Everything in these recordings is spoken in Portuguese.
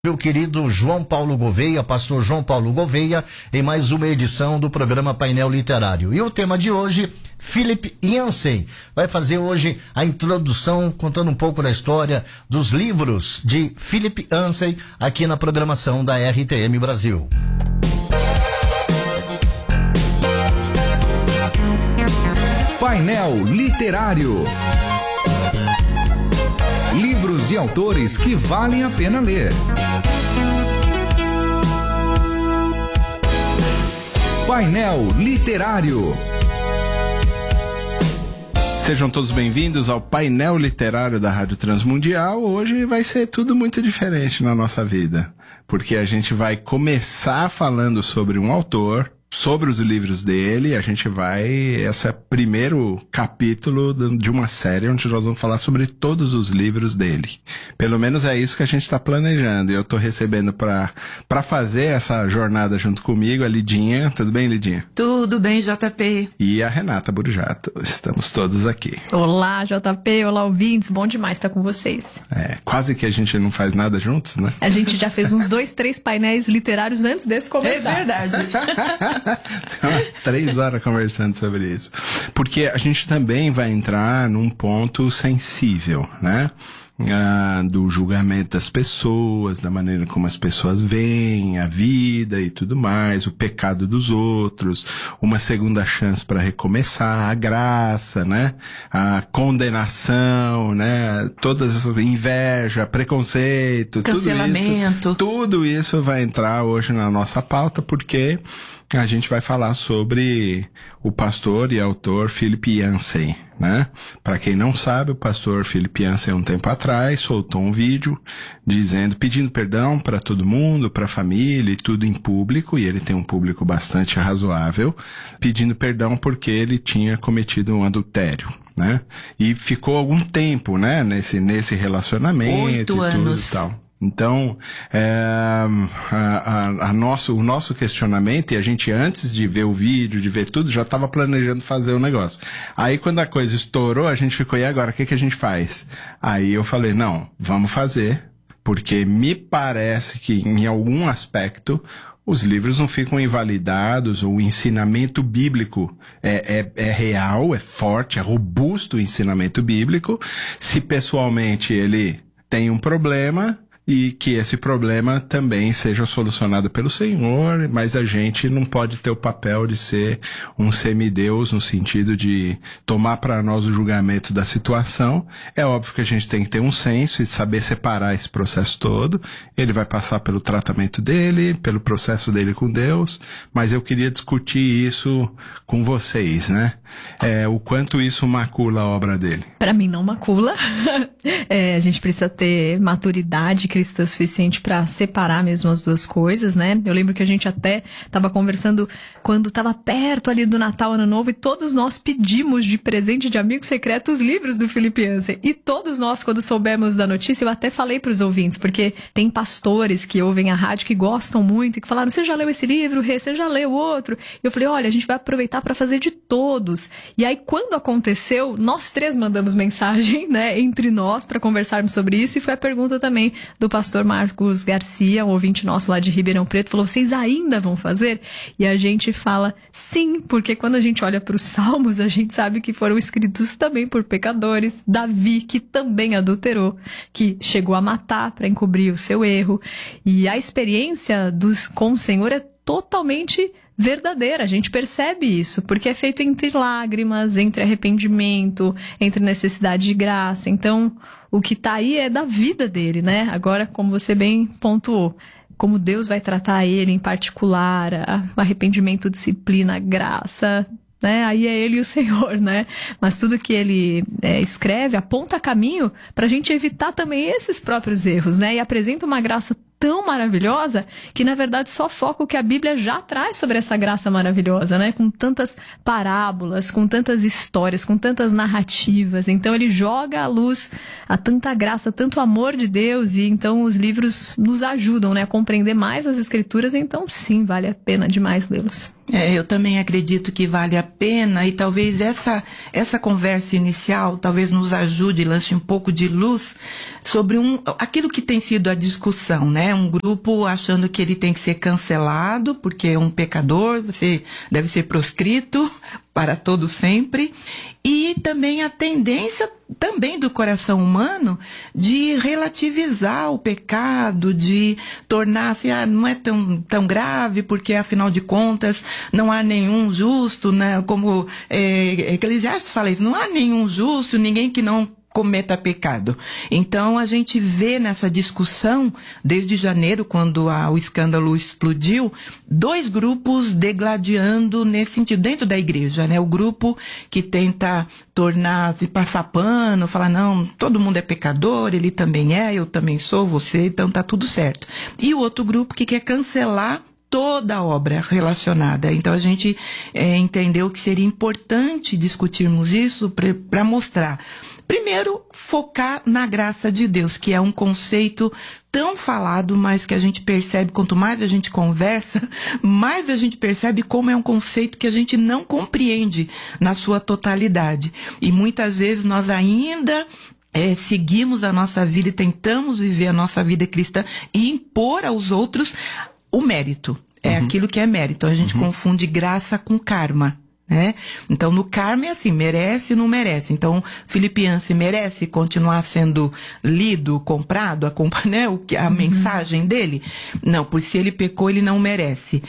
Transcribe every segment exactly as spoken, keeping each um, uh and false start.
Meu querido João Paulo Gouveia, pastor João Paulo Gouveia, em mais uma edição do programa Painel Literário. E o tema de hoje, Philip Yancey, vai fazer hoje a introdução, contando um pouco da história dos livros de Philip Yancey, aqui na programação da R T M Brasil. Painel Literário. Livros e autores que valem a pena ler. Painel Literário. Sejam todos bem-vindos ao Painel Literário da Rádio Transmundial. Hoje vai ser tudo muito diferente na nossa vida, porque a gente vai começar falando sobre um autor, sobre os livros dele. A gente vai... Esse é o primeiro capítulo de uma série onde nós vamos falar sobre todos os livros dele. Pelo menos é isso que a gente está planejando. E eu estou recebendo para para fazer essa jornada junto comigo a Lidinha. Tudo bem, Lidinha? Tudo bem, J P. E a Renata Burjato. Estamos todos aqui. Olá, J P. Olá, ouvintes. Bom demais estar com vocês. É, quase que a gente não faz nada juntos, né? A gente já fez uns dois, três painéis literários antes desse começar. É verdade. Umas três horas conversando sobre isso. Porque a gente também vai entrar num ponto sensível, né? Ah, do julgamento das pessoas, da maneira como as pessoas veem a vida e tudo mais, o pecado dos outros, uma segunda chance para recomeçar, a graça, né? A condenação, né? Todas essas, inveja, preconceito, cancelamento. Tudo isso, tudo isso vai entrar hoje na nossa pauta, porque a gente vai falar sobre o pastor e autor Philip Yancey, né? Para quem não sabe, o pastor Philip Yancey, um tempo atrás, soltou um vídeo dizendo, pedindo perdão para todo mundo, para a família e tudo em público, e ele tem um público bastante razoável, pedindo perdão porque ele tinha cometido um adultério, né? E ficou algum tempo, né, nesse, nesse relacionamento. Oito e tudo anos. e tal. Então, é, a, a, a nosso, o nosso questionamento, e a gente antes de ver o vídeo, de ver tudo, já estava planejando fazer o negócio. Aí quando a coisa estourou, a gente ficou, e agora, o que, que a gente faz? Aí eu falei, não, vamos fazer, porque me parece que em algum aspecto os livros não ficam invalidados, ou o ensinamento bíblico é, é, é real, é forte, é robusto o ensinamento bíblico. Se pessoalmente ele tem um problema, e que esse problema também seja solucionado pelo Senhor, mas a gente não pode ter o papel de ser um semideus no sentido de tomar para nós o julgamento da situação. É óbvio que a gente tem que ter um senso e saber separar esse processo todo. Ele vai passar pelo tratamento dele, pelo processo dele com Deus, mas eu queria discutir isso com vocês, né? É, o quanto isso macula a obra dele. Para mim não macula. É, a gente precisa ter maturidade cristã suficiente para separar mesmo as duas coisas, né? Eu lembro que a gente até estava conversando quando estava perto ali do Natal, Ano Novo, e todos nós pedimos de presente de amigo secreto os livros do Philip Yancey. E todos nós, quando soubemos da notícia, eu até falei para os ouvintes, porque tem pastores que ouvem a rádio que gostam muito e que falaram, você já leu esse livro, Rê? Você já leu outro? E eu falei, olha, a gente vai aproveitar para fazer de todos. E aí, quando aconteceu, nós três mandamos mensagem, né, entre nós para conversarmos sobre isso, e foi a pergunta também do pastor Marcos Garcia, um ouvinte nosso lá de Ribeirão Preto, falou, vocês ainda vão fazer? E a gente fala, sim, porque quando a gente olha para os Salmos, a gente sabe que foram escritos também por pecadores. Davi, que também adulterou, que chegou a matar para encobrir o seu erro. E a experiência dos, com o Senhor é totalmente verdadeira, a gente percebe isso, porque é feito entre lágrimas, entre arrependimento, entre necessidade de graça. Então, o que tá aí é da vida dele, né? Agora, como você bem pontuou, como Deus vai tratar ele em particular, a, arrependimento, disciplina, graça, né? Aí é ele e o Senhor, né? Mas tudo que ele é, escreve aponta caminho para a gente evitar também esses próprios erros, né? E apresenta uma graça tão maravilhosa que, na verdade, só foca o que a Bíblia já traz sobre essa graça maravilhosa, né? Com tantas parábolas, com tantas histórias, com tantas narrativas. Então, ele joga à luz a tanta graça, tanto amor de Deus, e então os livros nos ajudam, né, a compreender mais as Escrituras. Então, sim, vale a pena demais lê-los. É, eu também acredito que vale a pena, e talvez essa, essa conversa inicial talvez nos ajude, lance um pouco de luz sobre um, aquilo que tem sido a discussão, né? Um grupo achando que ele tem que ser cancelado porque é um pecador, você deve ser proscrito para todo sempre, e também a tendência também do coração humano de relativizar o pecado, de tornar-se, ah, não é tão, tão grave, porque afinal de contas não há nenhum justo, né? Como é, Eclesiastes fala isso, não há nenhum justo, ninguém que não cometa pecado. Então a gente vê nessa discussão, desde janeiro, quando a, o escândalo explodiu, dois grupos degladiando nesse sentido, dentro da igreja, né? O grupo que tenta tornar, se passar pano, falar, não, todo mundo é pecador, ele também é, eu também sou, você, então tá tudo certo. E o outro grupo que quer cancelar toda a obra relacionada. Então a gente é, entendeu que seria importante discutirmos isso para mostrar. Primeiro, focar na graça de Deus, que é um conceito tão falado, mas que a gente percebe, quanto mais a gente conversa, mais a gente percebe como é um conceito que a gente não compreende na sua totalidade. E muitas vezes nós ainda É, seguimos a nossa vida e tentamos viver a nossa vida cristã e impor aos outros o mérito. É uhum. aquilo que é mérito. A gente uhum. confunde graça com karma. Né? Então, no karma é assim, merece e não merece. Então, Filipenses merece continuar sendo lido, comprado, a, né, a uhum. mensagem dele? Não, por se ele pecou, ele não merece.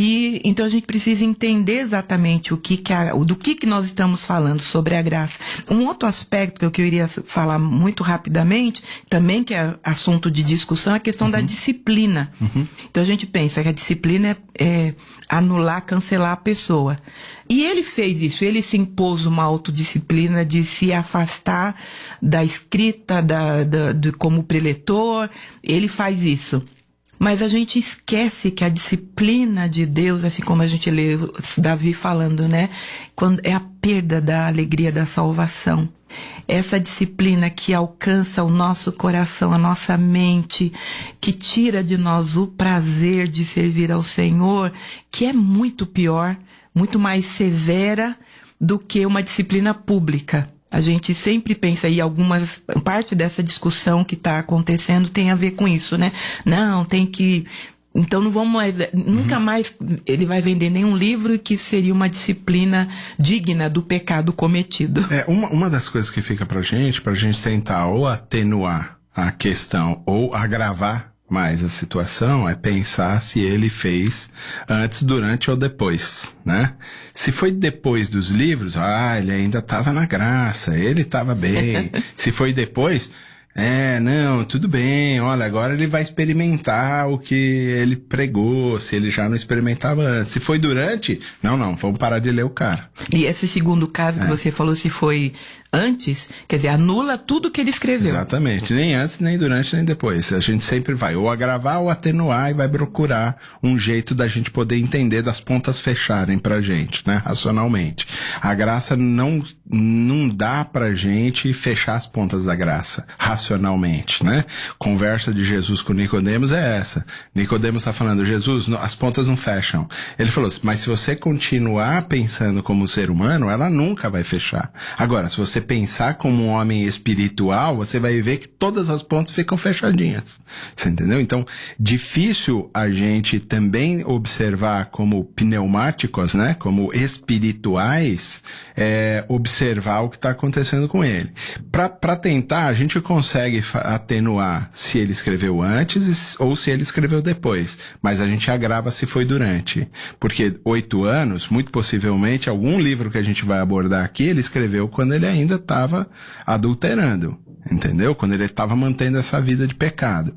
E então a gente precisa entender exatamente o que que a, do que que nós estamos falando sobre a graça. Um outro aspecto que eu queria falar muito rapidamente, também que é assunto de discussão, é a questão uhum. da disciplina. Uhum. Então a gente pensa que a disciplina é, é anular, cancelar a pessoa. E ele fez isso, ele se impôs uma autodisciplina de se afastar da escrita, da, da, de, como preletor, ele faz isso. Mas a gente esquece que a disciplina de Deus, assim como a gente lê Davi falando, né? Quando é a perda da alegria da salvação. Essa disciplina que alcança o nosso coração, a nossa mente, que tira de nós o prazer de servir ao Senhor, que é muito pior, muito mais severa do que uma disciplina pública. A gente sempre pensa, e algumas, parte dessa discussão que está acontecendo tem a ver com isso, né? Não, tem que, então não vamos mais, uhum. nunca mais ele vai vender nenhum livro que seria uma disciplina digna do pecado cometido. É, uma, uma das coisas que fica pra gente, pra gente tentar ou atenuar a questão ou agravar mais a situação, é pensar se ele fez antes, durante ou depois, né? Se foi depois dos livros, ah, ele ainda estava na graça, ele estava bem. Se foi depois, é, não, tudo bem, olha, agora ele vai experimentar o que ele pregou, se ele já não experimentava antes. Se foi durante, não, não, vamos parar de ler o cara. E esse segundo caso que é. você falou, se foi antes, quer dizer, anula tudo que ele escreveu. Exatamente, nem antes, nem durante, nem depois. A gente sempre vai ou agravar ou atenuar e vai procurar um jeito da gente poder entender, das pontas fecharem pra gente, né, racionalmente. A graça não, não dá pra gente fechar as pontas da graça, racionalmente, né? Conversa de Jesus com Nicodemos é essa. Nicodemos tá falando, Jesus, as pontas não fecham. Ele falou, mas se você continuar pensando como ser humano, ela nunca vai fechar. Agora, se você pensar como um homem espiritual, você vai ver que todas as pontas ficam fechadinhas. Você entendeu? Então, difícil a gente também observar como pneumáticos, né? Como espirituais, é, observar o que está acontecendo com ele. Para tentar, a gente consegue atenuar se ele escreveu antes ou se ele escreveu depois. Mas a gente agrava se foi durante. Porque oito anos, muito possivelmente, algum livro que a gente vai abordar aqui, ele escreveu quando ele ainda estava adulterando, entendeu? Quando ele estava mantendo essa vida de pecado.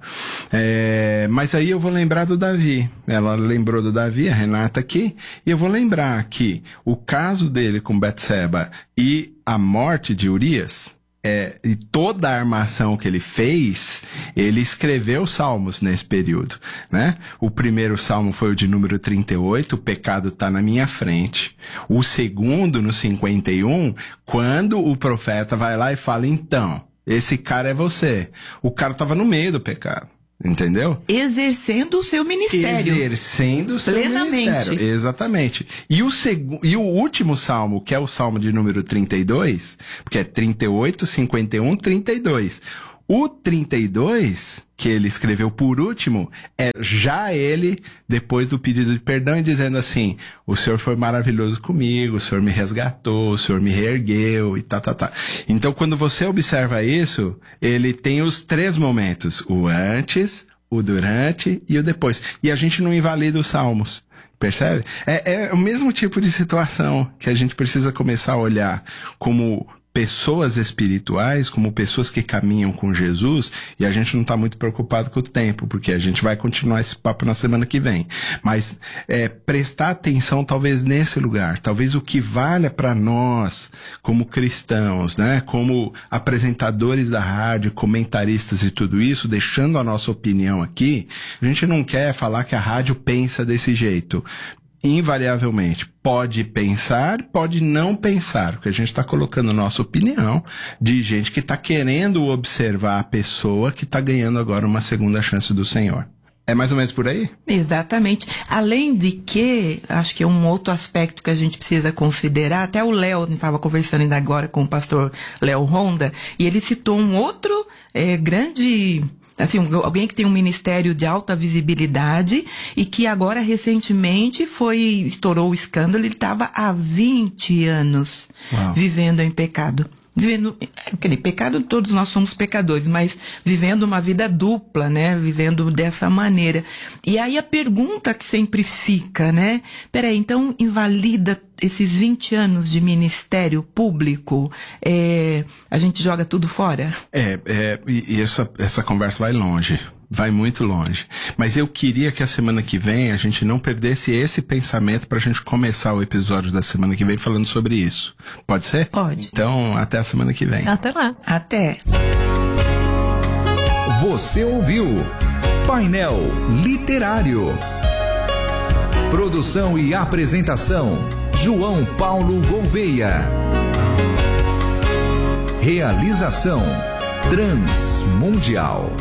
É, mas aí eu vou lembrar do Davi. Ela lembrou do Davi, a Renata aqui, e eu vou lembrar que o caso dele com Betseba e a morte de Urias, É, e toda a armação que ele fez, ele escreveu salmos nesse período, né? O primeiro salmo foi o de número trinta e oito, o pecado está na minha frente. O segundo, no cinquenta e um, quando o profeta vai lá e fala, então, esse cara é você. O cara estava no meio do pecado. Entendeu? Exercendo o seu ministério. Exercendo o seu Plenamente. ministério. Exatamente. E o, seg... e o último salmo, que é o salmo de número trinta e dois, porque é trinta e oito, cinquenta e um, trinta e dois. O trinta e dois, que ele escreveu por último, é já ele, depois do pedido de perdão, e dizendo assim: o Senhor foi maravilhoso comigo, o Senhor me resgatou, o Senhor me reergueu, e tá, tá, tá. Então, quando você observa isso, ele tem os três momentos: o antes, o durante e o depois. E a gente não invalida os salmos. Percebe? É, é o mesmo tipo de situação que a gente precisa começar a olhar como pessoas espirituais, como pessoas que caminham com Jesus, e a gente não está muito preocupado com o tempo, porque a gente vai continuar esse papo na semana que vem. Mas é, prestar atenção talvez nesse lugar, talvez o que valha para nós, como cristãos, né, como apresentadores da rádio, comentaristas e tudo isso, deixando a nossa opinião aqui, a gente não quer falar que a rádio pensa desse jeito. Invariavelmente, pode pensar, pode não pensar, porque a gente está colocando nossa opinião de gente que está querendo observar a pessoa que está ganhando agora uma segunda chance do Senhor. É mais ou menos por aí? Exatamente. Além de que, acho que é um outro aspecto que a gente precisa considerar, até o Léo estava conversando ainda agora com o pastor Léo Honda, e ele citou um outro é, grande... Assim, alguém que tem um ministério de alta visibilidade e que agora recentemente foi, estourou o escândalo, ele estava há vinte anos Uau. Vivendo em pecado. Vivendo, aquele pecado, todos nós somos pecadores, mas vivendo uma vida dupla, né? Vivendo dessa maneira. E aí a pergunta que sempre fica, né? Peraí, então invalida esses vinte anos de ministério público? É, a gente joga tudo fora? É, é e, e essa, essa conversa vai longe. Vai muito longe. Mas eu queria que a semana que vem a gente não perdesse esse pensamento pra gente começar o episódio da semana que vem falando sobre isso. Pode ser? Pode. Então, até a semana que vem. Até lá. Até. Você ouviu Painel Literário. Produção e apresentação: João Paulo Gouveia. Realização: Transmundial.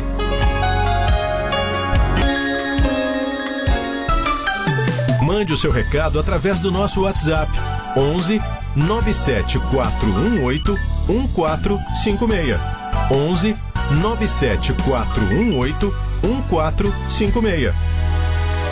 Mande o seu recado através do nosso WhatsApp onze nove sete quatro um oito um quatro cinco seis. onze nove sete quatro um oito um quatro cinco seis.